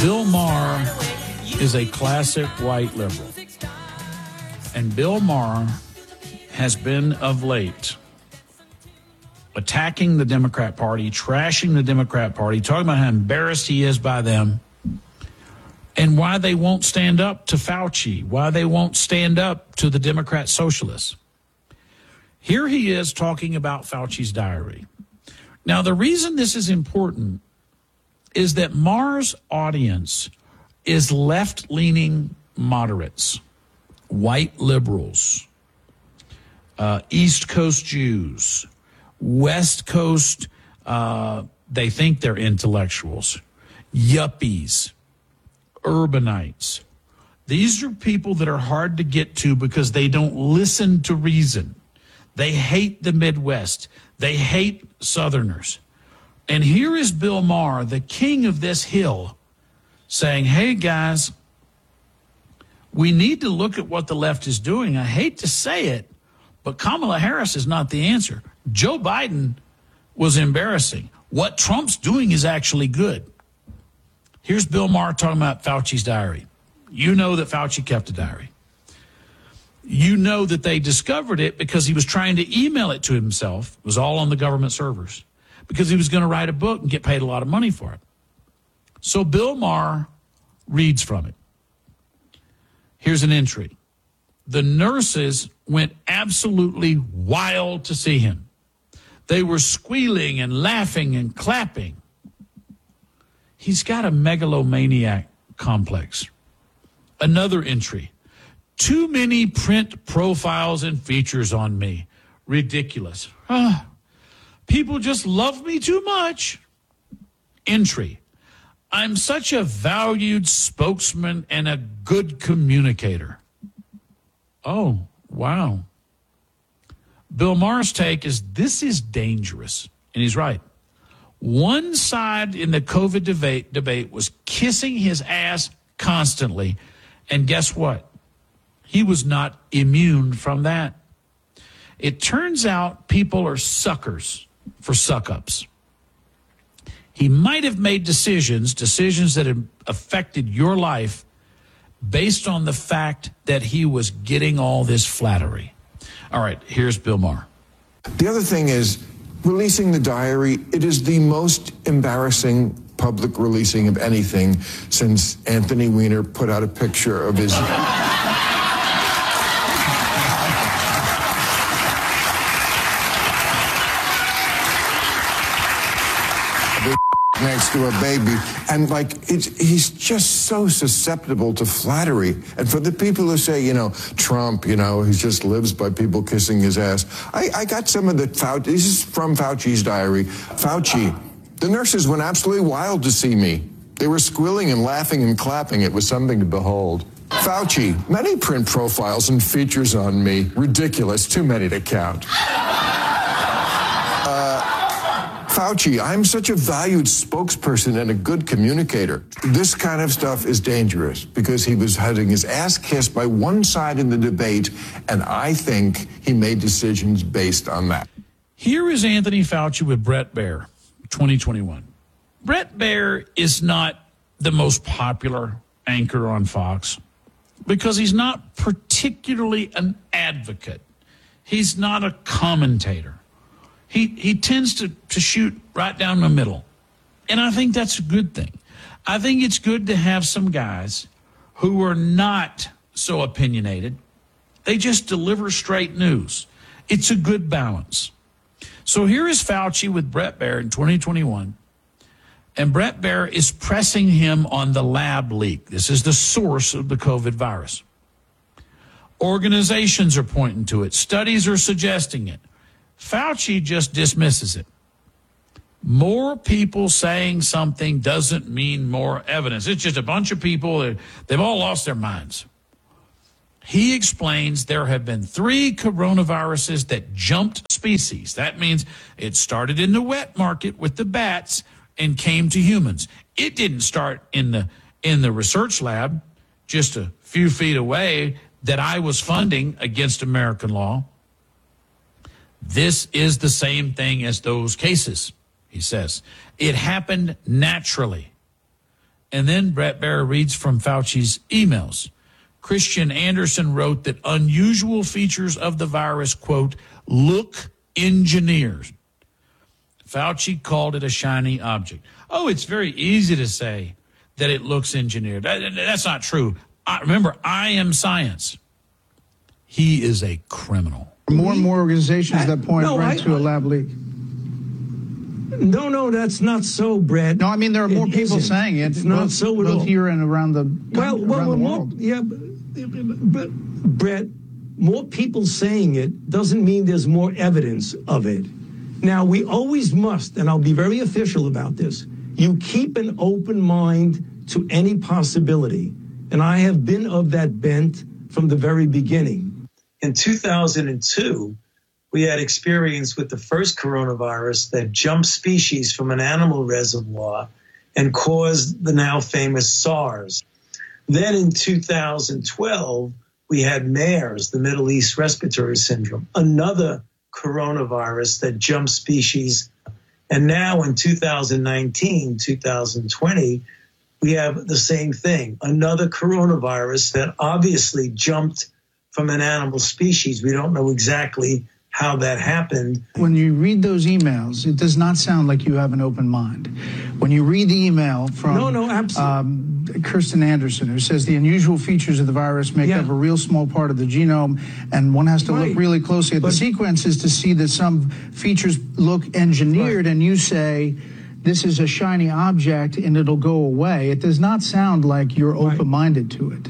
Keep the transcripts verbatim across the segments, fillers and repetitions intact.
Bill Maher is a classic white liberal. And Bill Maher has been of late attacking the Democrat Party, trashing the Democrat Party, talking about how embarrassed he is by them, and why they won't stand up to Fauci, why they won't stand up to the Democrat socialists. Here he is talking about Fauci's diary. Now, the reason this is important is that Maher's audience is left-leaning moderates, white liberals, uh, East Coast Jews, West Coast, uh, they think they're intellectuals, yuppies, urbanites. These are people that are hard to get to because they don't listen to reason. They hate the Midwest. They hate Southerners. And here is Bill Maher, the king of this hill, saying, hey, guys, we need to look at what the left is doing. I hate to say it, but Kamala Harris is not the answer. Joe Biden was embarrassing. What Trump's doing is actually good. Here's Bill Maher talking about Fauci's diary. You know that Fauci kept a diary. You know that they discovered it because he was trying to email it to himself. It was all on the government servers because he was going to write a book and get paid a lot of money for it. So Bill Maher reads from it. Here's an entry. The nurses went absolutely wild to see him. They were squealing and laughing and clapping. He's got a megalomaniac complex. Another entry. Too many print profiles and features on me. Ridiculous. Ah, people just love me too much. Entry. I'm such a valued spokesman and a good communicator. Oh, wow. Bill Maher's take is this is dangerous. And he's right. One side in the COVID debate, debate was kissing his ass constantly. And guess what? He was not immune from that. It turns out people are suckers for suck-ups. He might have made decisions, decisions that have affected your life based on the fact that he was getting all this flattery. All right, here's Bill Maher. The other thing is releasing the diary. It is the most embarrassing public releasing of anything since Anthony Weiner put out a picture of his... next to a baby, and like it's, he's just so susceptible to flattery. And for the people who say, you know, Trump, you know, he just lives by people kissing his ass. I, I got some of the Fauci. This is from Fauci's diary. Fauci, the nurses went absolutely wild to see me. They were squealing and laughing and clapping. It was something to behold. Fauci, many print profiles and features on me. Ridiculous. Too many to count. Fauci, I'm such a valued spokesperson and a good communicator. This kind of stuff is dangerous because he was having his ass kissed by one side in the debate, and I think he made decisions based on that. Here is Anthony Fauci with Bret Baier, twenty twenty-one. Bret Baier is not the most popular anchor on Fox because he's not particularly an advocate. He's not a commentator. He he tends to, to shoot right down the middle. And I think that's a good thing. I think it's good to have some guys who are not so opinionated. They just deliver straight news. It's a good balance. So here is Fauci with Bret Baier in twenty twenty-one. And Bret Baier is pressing him on the lab leak. This is the source of the COVID virus. Organizations are pointing to it. Studies are suggesting it. Fauci just dismisses it. More people saying something doesn't mean more evidence. It's just a bunch of people that they've all lost their minds. He explains there have been three coronaviruses that jumped species. That means it started in the wet market with the bats and came to humans. It didn't start in the in the research lab just a few feet away that I was funding against American law. This is the same thing as those cases, he says. It happened naturally. And then Bret Baier reads from Fauci's emails. Christian Anderson wrote that unusual features of the virus, quote, look engineered. Fauci called it a shiny object. Oh, it's very easy to say that it looks engineered. That, that's not true. I, remember, I am science. He is a criminal. More and more organizations that point no, right I, to a lab leak. No, no, that's not so, Brett. No, I mean, there are more It people isn't. saying it. It's not both, so at both all. here and around the, Well, around well, the more, world. yeah, but, Brett, more people saying it doesn't mean there's more evidence of it. Now, we always must, and I'll be very official about this, you keep an open mind to any possibility. And I have been of that bent from the very beginning. In two thousand two, we had experience with the first coronavirus that jumped species from an animal reservoir and caused the now famous SARS. Then in two thousand twelve, we had MERS, the Middle East Respiratory Syndrome, another coronavirus that jumped species. And now in two thousand nineteen, two thousand twenty, we have the same thing, another coronavirus that obviously jumped from an animal species. We don't know exactly how that happened. When you read those emails, it does not sound like you have an open mind. When you read the email from no, no, absolutely. Um, Kirsten Anderson, who says the unusual features of the virus make yeah. up a real small part of the genome, and one has to right. look really closely at but, the sequences to see that some features look engineered, right. and you say, this is a shiny object and it'll go away. It does not sound like you're right. open-minded to it.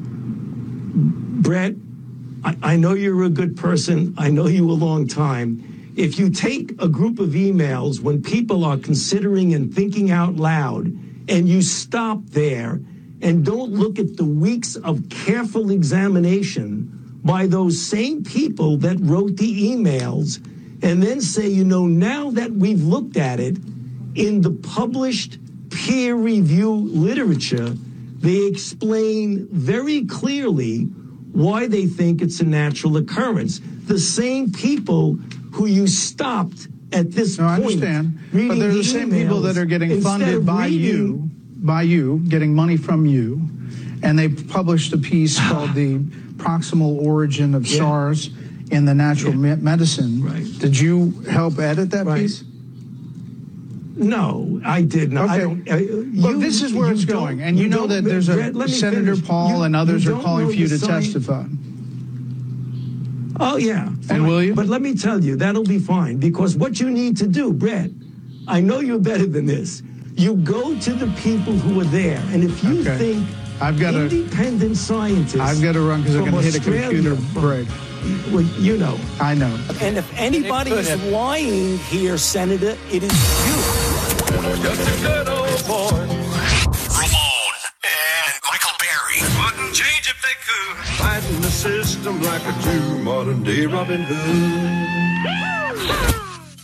Brett, I, I know you're a good person. I know you a long time. If you take a group of emails when people are considering and thinking out loud, and you stop there and don't look at the weeks of careful examination by those same people that wrote the emails, and then say, you know, now that we've looked at it, in the published peer review literature, they explain very clearly why they think it's a natural occurrence. The same people who you stopped at this no, point. I understand. But they're the, the same people that are getting funded by reading, you, by you, getting money from you. And they published a piece called The Proximal Origin of yeah. SARS in the Natural yeah. Me- Medicine. Right. Did you help edit that right. piece? No, I did not. Okay. I don't, uh, you, Look, this is where it's going. And you, you know that there's a Brett, Senator finish. Paul you, and others are calling for you to science. testify. Oh, yeah. Fine. And will you? But let me tell you, that'll be fine. Because what you need to do, Brett, I know you're better than this. You go to the people who are there. And if you okay. think I've got independent a, scientists... I've got to run because I'm going to hit a computer break. Well, you know. I know. And if anybody is have... lying here, Senator, it is you. Just a good old boy. Ramon and Michael Berry wouldn't change if they could. Fighting the system like a true modern day Robin Hood.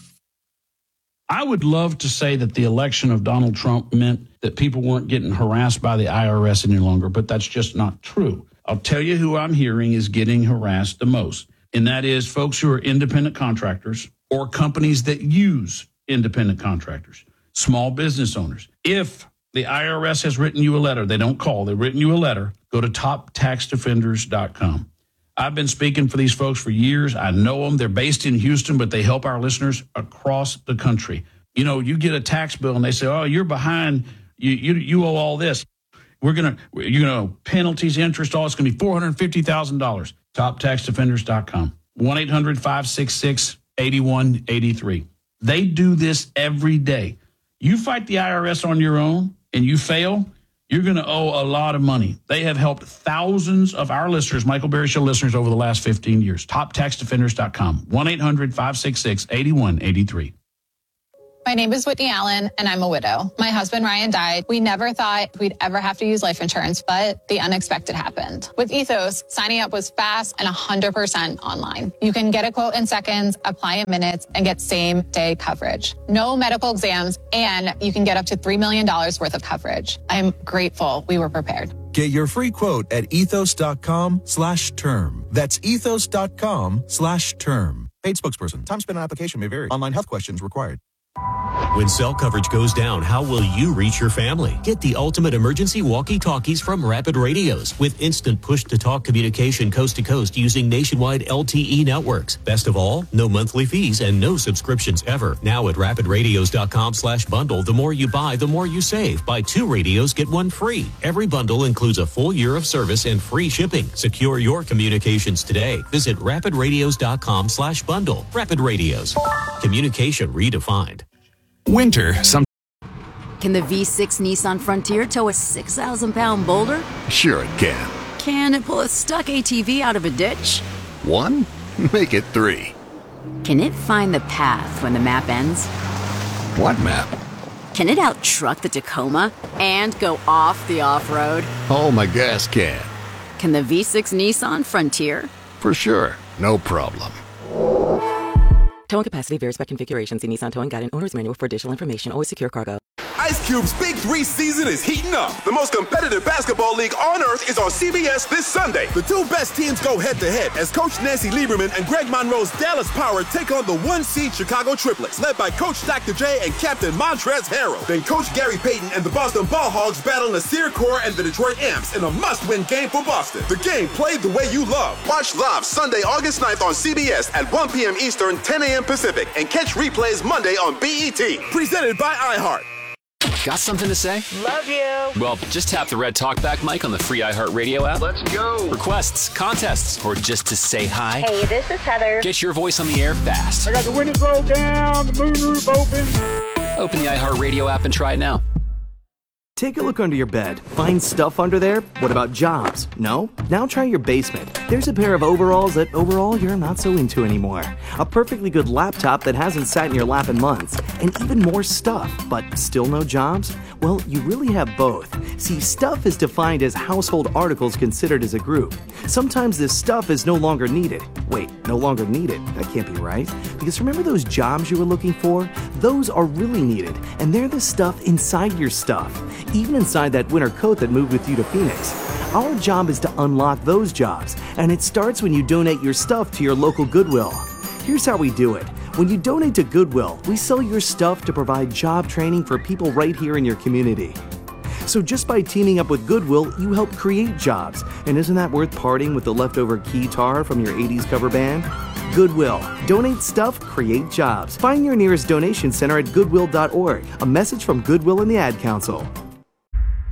I would love to say that the election of Donald Trump meant that people weren't getting harassed by the I R S any longer, but that's just not true. I'll tell you who I'm hearing is getting harassed the most, and that is folks who are independent contractors or companies that use independent contractors, small business owners. If the I R S has written you a letter, they don't call, they've written you a letter, go to top tax defenders dot com. I've been speaking for these folks for years. I know them. They're based in Houston, but they help our listeners across the country. You know, you get a tax bill and they say, oh, you're behind. You you, you owe all this. We're going to, you know, penalties, interest, all it's going to be four hundred fifty thousand dollars. top tax defenders dot com. one eight hundred five six six eight one eight three. They do this every day. You fight the I R S on your own and you fail, you're going to owe a lot of money. They have helped thousands of our listeners, Michael Berry Show listeners, over the last fifteen years. top tax defenders dot com. one eight hundred five six six eight one eight three. My name is Whitney Allen, and I'm a widow. My husband, Ryan, died. We never thought we'd ever have to use life insurance, but the unexpected happened. With Ethos, signing up was fast and one hundred percent online. You can get a quote in seconds, apply in minutes, and get same-day coverage. No medical exams, and you can get up to three million dollars worth of coverage. I'm grateful we were prepared. Get your free quote at ethos.com slash term. That's ethos.com slash term. Paid spokesperson. Time spent on application may vary. Online health questions required. When cell coverage goes down, how will you reach your family? Get the ultimate emergency walkie-talkies from Rapid Radios with instant push-to-talk communication coast to coast using nationwide L T E networks. Best of all, no monthly fees and no subscriptions ever. Now at rapid radios dot com slash bundle, the more you buy, the more you save. Buy two radios, get one free. Every bundle includes a full year of service and free shipping. Secure your communications today. Visit rapid radios dot com slash bundle. Rapid Radios. Communication redefined. Winter, some. Can the V six Nissan Frontier tow a six thousand pound boulder? Sure it can. Can it pull a stuck A T V out of a ditch? One? Make it three. Can it find the path when the map ends? What map? Can it out-truck the Tacoma and go off the off-road? Oh, my gas can. Can the V six Nissan Frontier? For sure. No problem. Towing capacity varies by configuration. See Nissan Towing Guide and Owner's Manual for additional information. Always secure cargo. Ice Cube's Big Three season is heating up. The most competitive basketball league on earth is on C B S this Sunday. The two best teams go head-to-head as Coach Nancy Lieberman and Greg Monroe's Dallas Power take on the one-seed Chicago Triplets, led by Coach Doctor J and Captain Montrezl Harrell. Then Coach Gary Payton and the Boston Ball Hogs battle Nasir Kaur and the Detroit Amps in a must-win game for Boston. The game played the way you love. Watch live Sunday, August ninth on C B S at one p.m. Eastern, ten a.m. Pacific, and catch replays Monday on B E T. Presented by iHeart. Got something to say? Love you. Well, just tap the red talkback mic on the free iHeartRadio app. Let's go. Requests, contests, or just to say hi. Hey, this is Heather. Get your voice on the air fast. I got the windows rolled down, the moonroof open. Open the iHeartRadio app and try it now. Take a look under your bed. Find stuff under there? What about jobs? No? Now try your basement. There's a pair of overalls that overall you're not so into anymore. A perfectly good laptop that hasn't sat in your lap in months. And even more stuff, but still no jobs? Well, you really have both. See, stuff is defined as household articles considered as a group. Sometimes this stuff is no longer needed. Wait, no longer needed? That can't be right. Because remember those jobs you were looking for? Those are really needed, and they're the stuff inside your stuff. Even inside that winter coat that moved with you to Phoenix. Our job is to unlock those jobs, and it starts when you donate your stuff to your local Goodwill. Here's how we do it. When you donate to Goodwill, we sell your stuff to provide job training for people right here in your community. So just by teaming up with Goodwill, you help create jobs. And isn't that worth parting with the leftover keytar from your eighties cover band? Goodwill. Donate stuff, create jobs. Find your nearest donation center at goodwill dot org. A message from Goodwill and the Ad Council.